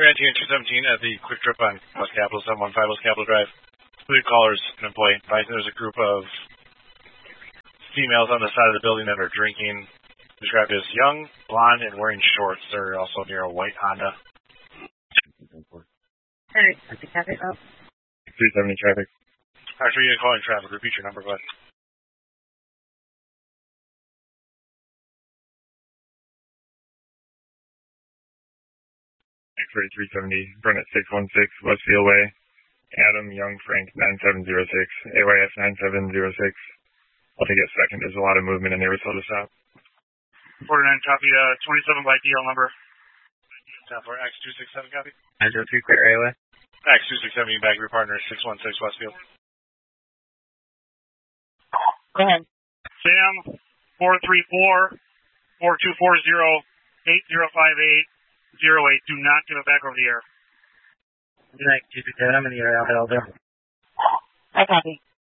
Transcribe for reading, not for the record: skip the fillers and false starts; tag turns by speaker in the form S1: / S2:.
S1: 319 and 217 at the Quick Trip on West Capitol, 715 West Capitol Drive. Lead callers, an employee. Advising there's a group of females on the side of the building that are drinking. Described as young, blonde, and wearing shorts. They're also near a white Honda.
S2: Alright, I think I have it up.
S1: 370 traffic. Alright, so you're calling traffic. Repeat your number, go ahead. X-ray 370, Burnett 616, Westfield Way. Adam Young Frank 9706, AYS 9706. I'll take a second. There's a lot of movement in there, so to stop. 49 copy, 27 by DL number. Down for X267 copy.
S3: 903 clear AOA.
S1: X267, you back your partner 616 Westfield.
S2: Go ahead.
S1: Sam 434 4240 8058 08. Do not give it back over the air.
S3: Good night, 267. I'm in the area. I'll head over.
S2: I copy.